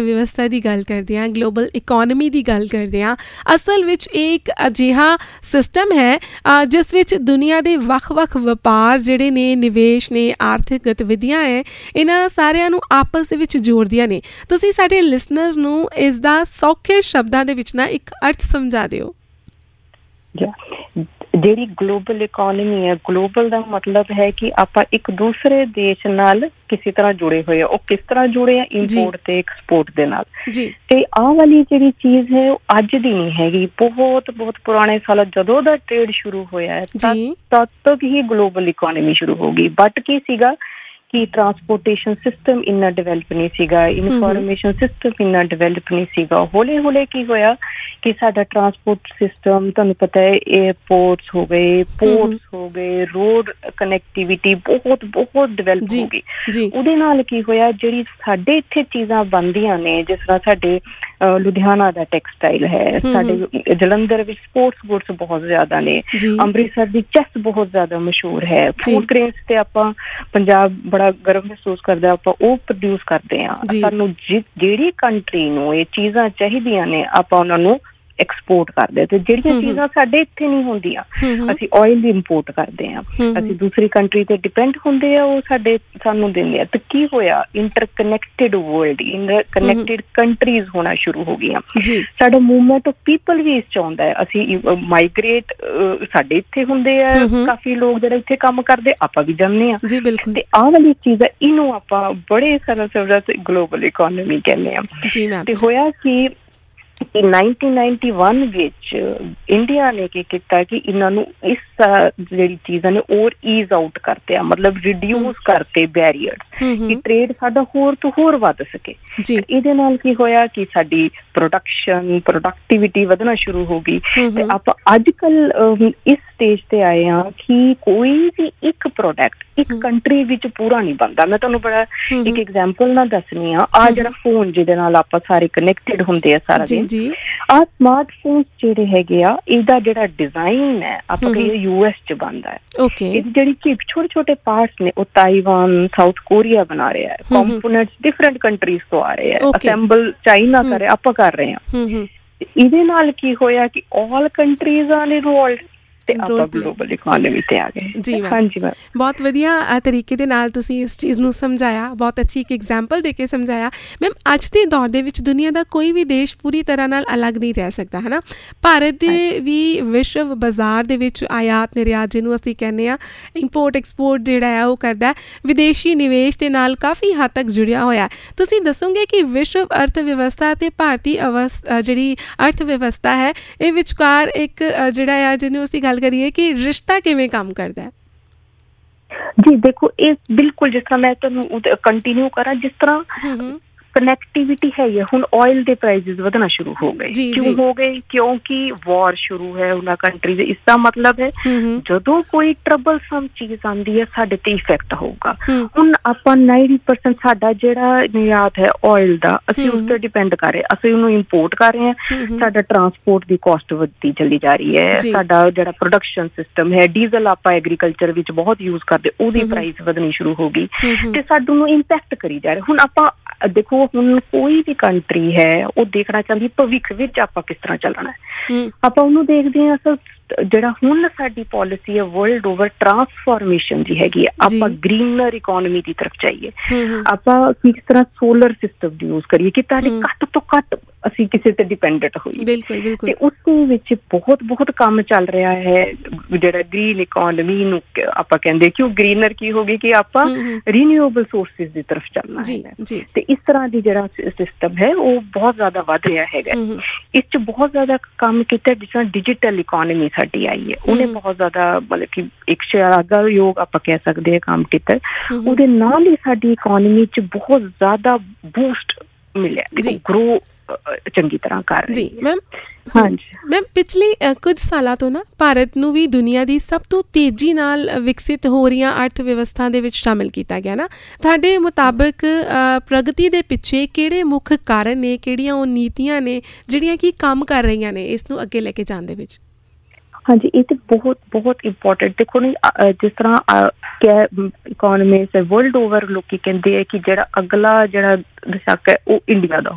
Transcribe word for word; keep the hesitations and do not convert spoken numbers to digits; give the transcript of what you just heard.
ਵਿਵਸਥਾ ਦੀ ਗੱਲ ਕਰਦੇ ਹਾਂ, ਗਲੋਬਲ ਇਕੋਨਮੀ ਦੀ ਗੱਲ ਕਰਦੇ ਹਾਂ, ਅਸਲ ਵਿੱਚ ਇਹ ਇੱਕ ਅਜਿਹਾ ਸਿਸਟਮ ਹੈ ਜਿਸ ਵਿੱਚ ਦੁਨੀਆ ਦੇ ਵੱਖ-ਵੱਖ ਵਪਾਰ ਜਿਹੜੇ ਨੇ, ਨਿਵੇਸ਼ ਨੇ, ਆਰਥਿਕ ਗਤੀਵਿਧੀਆਂ ਹੈ, ਇਹਨਾਂ ਸਾਰਿਆਂ ਨੂੰ ਆਪਸ ਦੇ ਵਿੱਚ ਜੋੜਦੀਆਂ ਨੇ। ਤੁਸੀਂ ਸਾਡੇ ਲਿਸਨਰਸ ਨੂੰ ਇਸ ਦਾ ਸੌਖੇ ਸ਼ਬਦਾਂ ਦੇ ਵਿੱਚ ਨਾ ਇੱਕ ਅਰਥ ਸਮਝਾ ਦਿਓ। ਜਿਹੜੀ ਗਲੋਬਲ ਇਕੋਨਮੀ ਹੈ, ਗਲੋਬਲ ਦਾ ਮਤਲਬ ਹੈ ਕਿ ਆਪਾਂ ਇੱਕ ਦੂਸਰੇ ਦੇਸ਼ ਨਾਲ ਕਿਸੇ ਤਰ੍ਹਾਂ ਜੁੜੇ ਹੋਏ ਆ। ਉਹ ਕਿਸ ਤਰ੍ਹਾਂ ਜੁੜੇ ਆ? ਇੰਪੋਰਟ ਤੇ ਐਕਸਪੋਰਟ ਦੇ ਨਾਲ। ਤੇ ਆਹ ਵਾਲੀ ਜਿਹੜੀ ਚੀਜ਼ ਹੈ ਉਹ ਅੱਜ ਦੀ ਨਹੀਂ ਹੈਗੀ, ਬਹੁਤ ਬਹੁਤ ਪੁਰਾਣੇ ਸਾਲਾਂ ਜਦੋਂ ਦਾ ਟ੍ਰੇਡ ਸ਼ੁਰੂ ਹੋਇਆ ਹੈ ਤਦ ਤੱਕ ਹੀ ਗਲੋਬਲ ਇਕੋਨਮੀ ਸ਼ੁਰੂ ਹੋ ਗਈ। ਬਟ ਕੀ ਸੀਗਾ ਕਿ ਟਰਾਂਸਪੋਰਟੇਸ਼ਨ ਸਿਸਟਮ ਇੰਨਾ ਡਿਵੈਲਪ ਨਹੀਂ ਸੀਗਾ, ਇਨਫੋਰਮੇਸ਼ਨ ਸਿਸਟਮ ਇੰਨਾ ਡਿਵੈਲਪ ਨਹੀਂ ਸੀਗਾ। ਹੌਲੀ ਹੌਲੀ ਕੀ ਹੋਇਆ ਕਿ ਸਾਡਾ ਟਰਾਂਸਪੋਰਟ ਸਿਸਟਮ, ਤੁਹਾਨੂੰ ਪਤਾ ਹੈ, ਏਅਰਪੋਰਟਸ ਹੋ ਗਏ, ਪੋਰਟਸ ਹੋ ਗਏ, ਰੋਡ ਕਨੈਕਟੀਵਿਟੀ ਬਹੁਤ ਬਹੁਤ ਡਿਵੈਲਪ ਹੋ ਗਈ। ਉਹਦੇ ਨਾਲ ਕੀ ਹੋਇਆ, ਜਿਹੜੀ ਸਾਡੇ ਇੱਥੇ ਚੀਜ਼ਾਂ ਬਣਦੀਆਂ ਨੇ, ਜਿਸ ਤਰ੍ਹਾਂ ਸਾਡੇ ਲੁਧਿਆਣਾ ਦਾ ਟੈਕਸਟਾਈਲ ਹੈ, ਸਾਡੇ ਜਲੰਧਰ ਵਿੱਚ ਸਪੋਰਟਸ ਗੁੱਡਸ ਬਹੁਤ ਜ਼ਿਆਦਾ ਨੇ, ਅੰਮ੍ਰਿਤਸਰ ਦੀ ਚੈਸ ਬਹੁਤ ਜ਼ਿਆਦਾ ਮਸ਼ਹੂਰ ਹੈ, ਫੂਡ ਗ੍ਰੇਨਸ ਤੇ ਆਪਾਂ ਪੰਜਾਬ ਬੜਾ ਗਰਵ ਮਹਿਸੂਸ ਕਰਦਾ, ਆਪਾਂ ਉਹ ਪ੍ਰੋਡਿਊਸ ਕਰਦੇ ਹਾਂ। ਸਾਨੂੰ ਜਿਹੜੀ ਕੰਟਰੀ ਨੂੰ ਇਹ ਚੀਜ਼ਾਂ ਚਾਹੀਦੀਆਂ ਨੇ ਆਪਾਂ ਉਹਨਾਂ ਨੂੰ ਐਕਸਪੋਰਟ ਕਰਦੇ। ਤੇ ਜਿਹੜੀਆਂ ਚੀਜ਼ਾਂ ਸਾਡੇ ਇੱਥੇ ਨਹੀਂ ਹੁੰਦੀਆਂ, ਅਸੀਂ ਆਇਲ ਇੰਪੋਰਟ ਕਰਦੇ ਹਾਂ, ਅਸੀਂ ਦੂਸਰੀ ਕੰਟਰੀ ਤੇ ਡਿਪੈਂਡ ਹੁੰਦੇ ਆ, ਉਹ ਸਾਡੇ ਸਾਨੂੰ ਦਿੰਦੇ ਆ। ਤੇ ਕੀ ਹੋਇਆ, ਇੰਟਰਕਨੈਕਟਿਡ ਵਰਲਡ, ਇੰਟਰਕਨੈਕਟਿਡ ਕੰਟਰੀਜ਼ ਹੋਣਾ ਸ਼ੁਰੂ ਹੋ ਗਈਆਂ। ਸਾਡਾ ਮੂਵਮੈਂਟ ਆਫ ਪੀਪਲ ਵੀ ਇਸ ਚ ਆਉਂਦਾ ਹੈ। ਅਸੀਂ ਮਾਈਗ੍ਰੇਟ, ਸਾਡੇ ਇੱਥੇ ਹੁੰਦੇ ਆ ਕਾਫੀ ਲੋਕ ਜਿਹੜੇ ਇੱਥੇ ਕੰਮ ਕਰਦੇ, ਆਪਾਂ ਵੀ ਜਾਂਦੇ ਹਾਂ। ਤੇ ਆਹ ਵਾਲੀ ਚੀਜ਼ ਹੈ, ਇਹਨੂੰ ਆਪਾਂ ਬੜੇ ਸਰਲ ਸ਼ਬਦਾਂ ਗਲੋਬਲ ਇਕੋਨਮੀ ਕਹਿੰਦੇ ਹਾਂ। ਤੇ ਹੋਇਆ ਕਿ ਨਾਈਨਟੀਨ ਨਾਈਨਟੀ ਵਨ ਵਿੱਚ ਇੰਡੀਆ ਨੇ ਕੀ ਕੀਤਾ ਕਿ ਇਹਨਾਂ ਨੂੰ ਇਸ ਜਿਹੜੀ ਚੀਜ਼ਾਂ ਨੇ ਹੋਰ ਈਜ਼ ਆਊਟ ਕਰਤੇ ਆ, ਮਤਲਬ ਰਿਡਿਊਸ ਕਰਤੇ ਬੈਰੀਅਰਸ, ਕਿ ਟ੍ਰੇਡ ਸਾਡਾ ਹੋਰ ਤੋਂ ਹੋਰ ਵੱਧ ਸਕੇ। ਇਹਦੇ ਨਾਲ ਕੀ ਹੋਇਆ ਕਿ ਸਾਡੀ ਪ੍ਰੋਡਕਸ਼ਨ, ਪ੍ਰੋਡਕਟੀਵਿਟੀ ਵਧਣਾ ਸ਼ੁਰੂ ਹੋ ਗਈ। ਤੇ ਆਪਾਂ ਅੱਜ ਕੱਲ ਇਸ ਸਟੇਜ ਤੇ ਆਏ ਹਾਂ ਕਿ ਕੋਈ ਵੀ ਇੱਕ ਪ੍ਰੋਡਕਟ ਇੱਕ ਕੰਟਰੀ ਵਿੱਚ ਪੂਰਾ ਨਹੀਂ ਬਣਦਾ। ਮੈਂ ਤੁਹਾਨੂੰ ਬੜਾ ਇੱਕ ਐਗਜ਼ਾਮਪਲ ਨਾਲ ਦੱਸਣੀ ਆ। ਆਹ ਜਿਹੜਾ ਫੋਨ ਜਿਹਦੇ ਨਾਲ ਆਪਾਂ ਸਾਰੇ ਕਨੈਕਟਿਡ ਹੁੰਦੇ ਆ ਸਾਰਾ ਦਿਨ, ਆਹ ਸਮਾਰਟਫੋਨ ਜਿਹੜੇ ਹੈਗੇ ਆ, ਇਹਦਾ ਜਿਹੜਾ ਡਿਜ਼ਾਈਨ ਹੈ ਆਪਾਂ ਕਹੀਏ ਯੂ ਐਸ ਚ ਬਣਦਾ ਹੈ। ਇਹਦੀ ਜਿਹੜੀ ਚਿਪ ਛੋਟੇ ਛੋਟੇ ਪਾਰਟਸ ਨੇ ਉਹ ਤਾਈਵਾਨ, ਸਾਊਥ ਕੋਰੀਆ ਬਣਾ ਰਿਹਾ ਹੈ। ਕੰਪੋਨੈਂਟਸ ਡਿਫਰੈਂਟ ਕੰਟਰੀਜ਼ ਤੋਂ ਆ ਰਹੇ ਆ, ਅਸੈਂਬਲ ਚਾਈਨਾ ਕਰ ਰਿਹਾ, ਆਪਾਂ ਕਰ ਰਹੇ ਹਾਂ। ਇਹਦੇ ਨਾਲ ਕੀ ਹੋਇਆ ਕਿ ਆਲ ਕੰਟਰੀਜ਼ ਆਰ ਇਨਵੋਲਵਡ ਤੇ ਆਪਾਂ ਗਲੋਬਲ ਇਕੋਨਮੀ ਤੇ ਆ ਗਏ। ਜੀ ਹਾਂਜੀ ਮੈਮ, ਬਹੁਤ ਵਧੀਆ ਤਰੀਕੇ ਦੇ ਨਾਲ ਤੁਸੀਂ ਇਸ ਚੀਜ਼ ਨੂੰ ਸਮਝਾਇਆ, ਬਹੁਤ ਅੱਛੀ ਇੱਕ ਐਗਜ਼ਾਮਪਲ ਦੇ ਕੇ ਸਮਝਾਇਆ। ਮੈਮ, ਅੱਜ ਦੇ ਦੌਰ ਦੇ ਵਿੱਚ ਦੁਨੀਆ ਦਾ ਕੋਈ ਵੀ ਦੇਸ਼ ਪੂਰੀ ਤਰ੍ਹਾਂ ਨਾਲ ਅਲੱਗ ਨਹੀਂ ਰਹਿ ਸਕਦਾ, ਹੈ ਨਾ। ਭਾਰਤ ਦੇ ਵੀ ਵਿਸ਼ਵ ਬਾਜ਼ਾਰ ਦੇ ਵਿੱਚ ਆਯਾਤ ਨਿਰਯਾਤ, ਜਿਹਨੂੰ ਅਸੀਂ ਕਹਿੰਦੇ ਹਾਂ, ਇੰਪੋਰਟ ਐਕਸਪੋਰਟ ਜਿਹੜਾ ਹੈ ਉਹ ਕਰਦਾ, ਵਿਦੇਸ਼ੀ ਨਿਵੇਸ਼ ਦੇ ਨਾਲ ਕਾਫੀ ਹੱਦ ਤੱਕ ਜੁੜਿਆ ਹੋਇਆ। ਤੁਸੀਂ ਦੱਸੋਗੇ ਕਿ ਵਿਸ਼ਵ ਅਰਥ ਵਿਵਸਥਾ ਅਤੇ ਭਾਰਤੀ ਅਵਸ ਜਿਹੜੀ ਅਰਥ ਵਿਵਸਥਾ ਹੈ, ਇਹ ਵਿਚਕਾਰ ਇੱਕ ਜਿਹੜਾ ਆ, ਜਿਹਨੂੰ ਅਸੀਂ ਗੱਲ ਕਰੀਏ ਕਿ ਰਿਸ਼ਤਾ ਕਿਵੇਂ ਕੰਮ ਕਰਦਾ ਹੈ? ਜੀ ਦੇਖੋ, ਇਹ ਬਿਲਕੁਲ ਜਿਸ ਤਰ੍ਹਾਂ ਮੈਂ ਤੁਹਾਨੂੰ ਕੰਟੀਨਿਊ ਕਰਾਂ, ਜਿਸ ਤਰ੍ਹਾਂ ਕਨੈਕਟੀਵਿਟੀ ਹੈ ਹੀ ਹੈ। ਹੁਣ ਆਇਲ ਦੇ ਪ੍ਰਾਈਸਿਸ ਵਧਣਾ ਸ਼ੁਰੂ ਹੋ ਗਏ। ਕਿਉਂ ਹੋ ਗਏ? ਕਿਉਂਕਿ ਵਾਰ ਸ਼ੁਰੂ ਹੈ ਉਹਨਾਂ ਕੰਟਰੀ ਦੇ। ਇਸਦਾ ਮਤਲਬ ਹੈ ਜਦੋਂ ਕੋਈ ਟਰਬਲਸਮ ਚੀਜ਼ ਆਉਂਦੀ ਹੈ ਸਾਡੇ ਤੇ ਇਫੈਕਟ ਹੋਊਗਾ। ਹੁਣ ਆਪਾਂ ਨਾਈਨਟੀ ਪਰਸੈਂਟ ਸਾਡਾ ਜਿਹੜਾ ਨਿਰਯਾਤ ਹੈ ਆਇਲ ਦਾ, ਅਸੀਂ ਉਸ ਤੇ ਡਿਪੈਂਡ ਕਰ ਰਹੇ, ਅਸੀਂ ਉਹਨੂੰ ਇੰਪੋਰਟ ਕਰ ਰਹੇ ਹਾਂ। ਸਾਡਾ ਟਰਾਂਸਪੋਰਟ ਦੀ ਕੋਸਟ ਵੱਧਦੀ ਚੱਲੀ ਜਾ ਰਹੀ ਹੈ। ਸਾਡਾ ਜਿਹੜਾ ਪ੍ਰੋਡਕਸ਼ਨ ਸਿਸਟਮ ਹੈ, ਡੀਜ਼ਲ ਆਪਾਂ ਐਗਰੀਕਲਚਰ ਵਿੱਚ ਬਹੁਤ ਯੂਜ ਕਰਦੇ, ਉਹਦੀ ਪ੍ਰਾਈਸ ਵਧਣੀ ਸ਼ੁਰੂ ਹੋ ਗਈ ਤੇ ਸਾਨੂੰ ਨੂੰ ਇੰਪੈਕਟ ਕਰੀ ਜਾ ਰਿਹਾ। ਹੁਣ ਆਪਾਂ ਦੇਖੋ, ਹੁਣ ਕੋਈ ਵੀ ਕੰਟਰੀ ਹੈ ਉਹ ਦੇਖਣਾ ਚਾਹੁੰਦੀ ਭਵਿੱਖ ਵਿੱਚ ਆਪਾਂ ਕਿਸ ਤਰ੍ਹਾਂ ਚੱਲਣਾ ਹੈ। ਆਪਾਂ ਉਹਨੂੰ ਦੇਖਦੇ ਹਾਂ। ਅਸਲ ਜਿਹੜਾ ਹੁਣ ਸਾਡੀ ਪੋਲਿਸੀ ਹੈ ਵਰਲਡ ਓਵਰ ਟਰਾਂਸਫੋਰਮੇਸ਼ਨ ਦੀ ਹੈਗੀ ਹੈ। ਆਪਾਂ ਗ੍ਰੀਨਰ ਇਕੋਨਮੀ ਦੀ ਤਰਫ ਜਾਈਏ। ਆਪਾਂ ਕਿਸ ਤਰ੍ਹਾਂ ਸੋਲਰ ਸਿਸਟਮ ਯੂਜ਼ ਕਰੀਏ ਕਿ ਤੁਹਾਡੇ ਘੱਟ ਤੋਂ ਘੱਟ ਅਸੀਂ ਕਿਸੇ ਤੇ ਡਿਪੈਂਡੈਂਟ ਹੋਈਏ। ਤੇ ਉਸ ਵਿੱਚ ਬਹੁਤ ਬਹੁਤ ਕੰਮ ਚੱਲ ਰਿਹਾ ਹੈ। ਜਿਹੜਾ ਗ੍ਰੀਨ ਇਕੋਨਮੀ ਨੂੰ ਆਪਾਂ ਕਹਿੰਦੇ, ਕਿਉਂ ਗ੍ਰੀਨਰ ਕੀ ਹੋ ਗਈ ਕਿ ਆਪਾਂ ਰੀਨਿਊਏਬਲ ਸੋਰਸਿਸ ਦੀ ਤਰਫ ਚੱਲਣਾ ਹੈ। ਤੇ ਇਸ ਤਰ੍ਹਾਂ ਦੀ ਜਿਹੜਾ ਸਿਸਟਮ ਹੈ ਉਹ ਬਹੁਤ ਜ਼ਿਆਦਾ ਵੱਧ ਰਿਹਾ ਹੈਗਾ। ਇਸ ਚ ਬਹੁਤ ਜ਼ਿਆਦਾ ਕੰਮ ਕੀਤਾ, ਜਿਸ ਤਰ੍ਹਾਂ ਡਿਜੀਟਲ ਇਕੋਨਮੀ ਸਾਡੀ ਆਈ ਹੈ, ਉਹਨੇ ਬਹੁਤ ਜ਼ਿਆਦਾ ਮਤਲਬ ਕਿ ਇੱਕ ਸ਼ਲਾਘਾਯੋਗ ਆਪਾਂ ਕਹਿ ਸਕਦੇ ਹਾਂ ਕੰਮ ਕੀਤਾ। ਉਹਦੇ ਨਾਲ ਹੀ ਸਾਡੀ ਇਕੋਨਮੀ ਚ ਬਹੁਤ ਜ਼ਿਆਦਾ ਬੂਸਟ ਮਿਲਿਆ, ਗਰੋ ਚੰਗੀ ਤਰ੍ਹਾਂ ਕਰ ਰਹੀ ਹੈ। ਮੈਮ ਹਾਂਜੀ ਮੈਮ, ਪਿਛਲੇ ਕੁਝ ਸਾਲਾਂ ਤੋਂ ਨਾ ਭਾਰਤ ਨੂੰ ਵੀ ਦੁਨੀਆ ਦੀ ਸਭ ਤੋਂ ਤੇਜ਼ੀ ਨਾਲ ਵਿਕਸਿਤ ਹੋ ਰਹੀਆਂ ਅਰਥ ਵਿਵਸਥਾ ਦੇ ਵਿੱਚ ਸ਼ਾਮਿਲ ਕੀਤਾ ਗਿਆ ਨਾ। ਤੁਹਾਡੇ ਮੁਤਾਬਕ ਪ੍ਰਗਤੀ ਦੇ ਪਿੱਛੇ ਕਿਹੜੇ ਮੁੱਖ ਕਾਰਨ ਨੇ, ਕਿਹੜੀਆਂ ਉਹ ਨੀਤੀਆਂ ਨੇ ਜਿਹੜੀਆਂ ਕਿ ਕੰਮ ਕਰ ਰਹੀਆਂ ਨੇ ਇਸ ਨੂੰ ਅੱਗੇ ਲੈ ਕੇ ਜਾਣ ਦੇ ਵਿੱਚ? ਹਾਂਜੀ, ਇਹ ਤੇ ਬਹੁਤ ਬਹੁਤ ਇੰਪੋਰਟੈਂਟ। ਦੇਖੋ ਨੀ, ਜਿਸ ਤਰ੍ਹਾਂ ਇਕੋਨਮਿਸਟ ਵਰਲਡ ਓਵਰ ਲੋਕੀ ਕਹਿੰਦੇ ਹੈ ਕਿ ਜਿਹੜਾ ਅਗਲਾ ਜਿਹੜਾ ਦਸ਼ਕ ਹੈ ਉਹ ਇੰਡੀਆ ਦਾ